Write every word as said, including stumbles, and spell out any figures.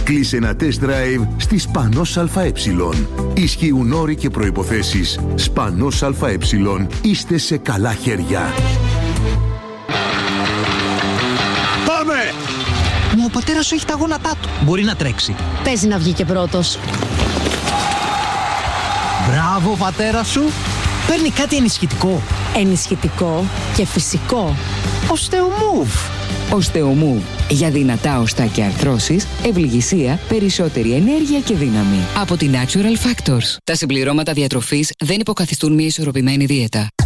Κλείσε ένα test drive στη Σπανός ΑΕ. Ισχύουν όροι και προϋποθέσεις. Σπανός ΑΕ. Είστε σε καλά χέρια. Πάμε! Μα ο πατέρας σου έχει τα γόνατά του. Μπορεί να τρέξει. Παίζει να βγει και πρώτος. Μπράβο, πατέρα σου. Παίρνει κάτι ενισχυτικό. Ενισχυτικό και φυσικό. Οστεομούβ. Οστεομούβ. Για δυνατά οστά και αρθρώσεις, ευληγησία, περισσότερη ενέργεια και δύναμη. Από την Natural Factors. Τα συμπληρώματα διατροφής δεν υποκαθιστούν μια ισορροπημένη δίαιτα.